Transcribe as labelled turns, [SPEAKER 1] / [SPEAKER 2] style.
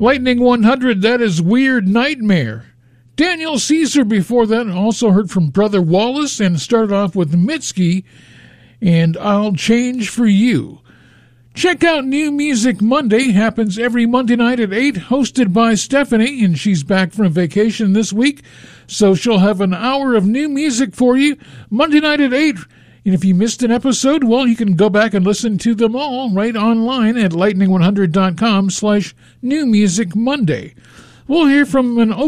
[SPEAKER 1] Lightning 100, that is Weird Nightmare. Daniel Caesar before that, also heard from Brother Wallace, and started off with Mitski and I'll Change for You. Check out New Music Monday, happens every Monday night at 8, hosted by Stephanie, and she's back from vacation this week, so she'll have an hour of new music for you Monday night at 8. And if you missed an episode, well, you can go back and listen to them all right online at lightning100.com/New Music Monday. We'll hear from an